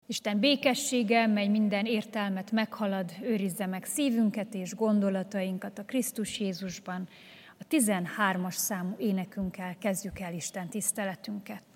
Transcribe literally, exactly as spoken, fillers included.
Isten békessége, mely minden értelmet meghalad, őrizze meg szívünket és gondolatainkat a Krisztus Jézusban. A tizenhármas számú énekünkkel kezdjük el Isten tiszteletünket.